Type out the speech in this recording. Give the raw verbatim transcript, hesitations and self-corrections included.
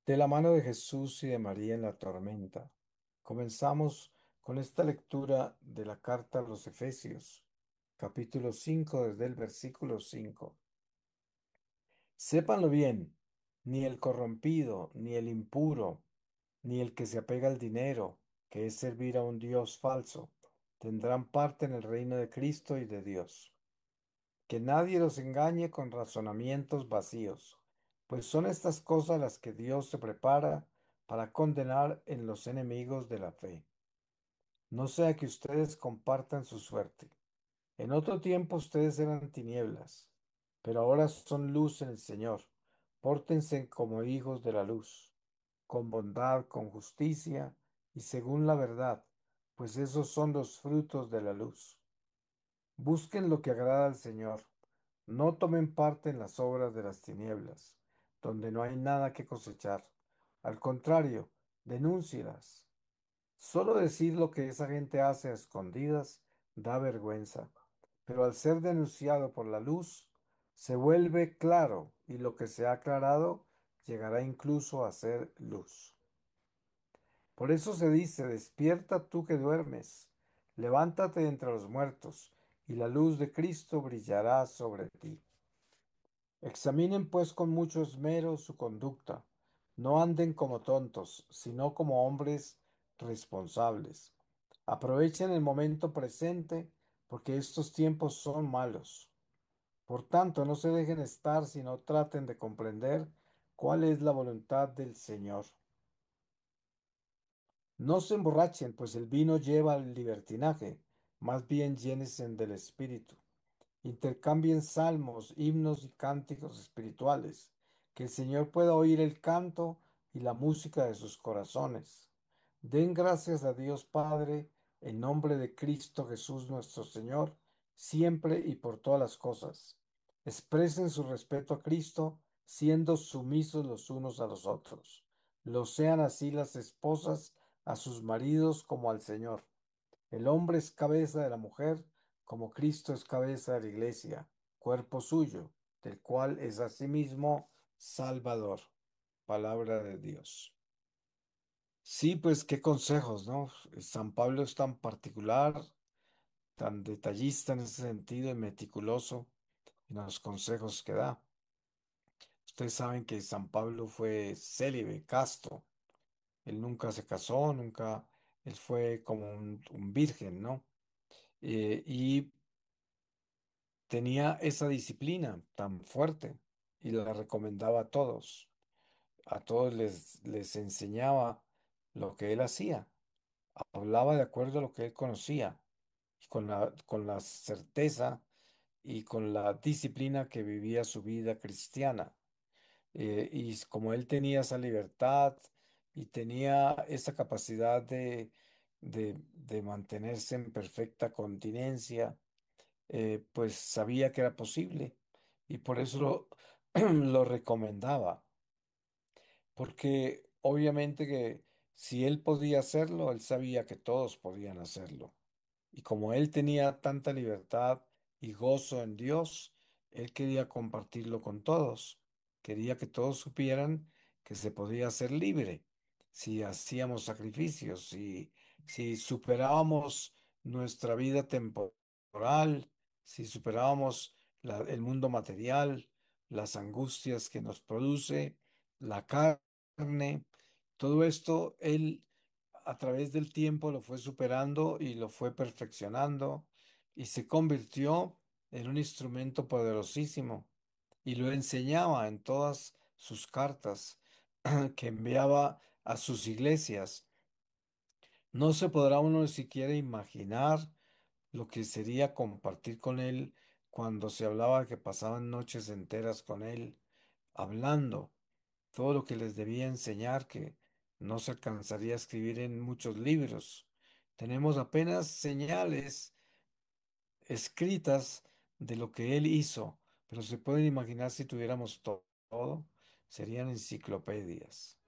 De la mano de Jesús y de María en la tormenta. Comenzamos con esta lectura de la carta a los Efesios, capítulo cinco, desde el versículo cinco. Sépanlo bien, ni el corrompido, ni el impuro, ni el que se apega al dinero, que es servir a un Dios falso, tendrán parte en el reino de Cristo y de Dios. Que nadie los engañe con razonamientos vacíos, pues son estas cosas las que Dios se prepara para condenar en los enemigos de la fe. No sea que ustedes compartan su suerte. En otro tiempo ustedes eran tinieblas, pero ahora son luz en el Señor. Pórtense como hijos de la luz, con bondad, con justicia y según la verdad, pues esos son los frutos de la luz. Busquen lo que agrada al Señor. No tomen parte en las obras de las tinieblas, donde no hay nada que cosechar. Al contrario, denúncielas. Solo decir lo que esa gente hace a escondidas da vergüenza, pero al ser denunciado por la luz, se vuelve claro y lo que se ha aclarado llegará incluso a ser luz. Por eso se dice, despierta tú que duermes, levántate de entre los muertos, y la luz de Cristo brillará sobre ti. Examinen pues con mucho esmero su conducta. No anden como tontos, sino como hombres responsables. Aprovechen el momento presente, porque estos tiempos son malos. Por tanto, no se dejen estar, sino traten de comprender cuál es la voluntad del Señor. No se emborrachen, pues el vino lleva al libertinaje, más bien llénense del Espíritu. Intercambien salmos, himnos y cánticos espirituales, que el Señor pueda oír el canto y la música de sus corazones. Den gracias a Dios Padre en nombre de Cristo Jesús nuestro Señor, siempre y por todas las cosas. Expresen su respeto a Cristo, siendo sumisos los unos a los otros. Lo sean así las esposas a sus maridos como al Señor. El hombre es cabeza de la mujer, como Cristo es cabeza de la iglesia, cuerpo suyo, del cual es asimismo Salvador. Palabra de Dios. Sí, pues qué consejos, ¿no? San Pablo es tan particular, tan detallista en ese sentido y meticuloso en los consejos que da. Ustedes saben que San Pablo fue célibe, casto. Él nunca se casó, nunca, él fue como un, un virgen, ¿no? Eh, y tenía esa disciplina tan fuerte y la recomendaba a todos. A todos les, les enseñaba lo que él hacía. Hablaba de acuerdo a lo que él conocía, y con la, con la certeza y con la disciplina que vivía su vida cristiana. Eh, y s- como él tenía esa libertad y tenía esa capacidad de, de, de mantenerse en perfecta continencia, eh, pues sabía que era posible y por eso lo, lo recomendaba, porque obviamente que si él podía hacerlo, él sabía que todos podían hacerlo. Y como él tenía tanta libertad y gozo en Dios, él quería compartirlo con todos. Quería que todos supieran que se podía ser libre si hacíamos sacrificios, si, si superábamos nuestra vida temporal, si superábamos la- el mundo material, las angustias que nos produce, la carne, todo esto, él a través del tiempo lo fue superando y lo fue perfeccionando y se convirtió en un instrumento poderosísimo y lo enseñaba en todas sus cartas que enviaba a sus iglesias. No se podrá uno ni siquiera imaginar lo que sería compartir con él cuando se hablaba que pasaban noches enteras con él hablando todo lo que les debía enseñar, que no se alcanzaría a escribir en muchos libros. Tenemos apenas señales escritas de lo que él hizo, pero se pueden imaginar si tuviéramos to- todo, serían enciclopedias.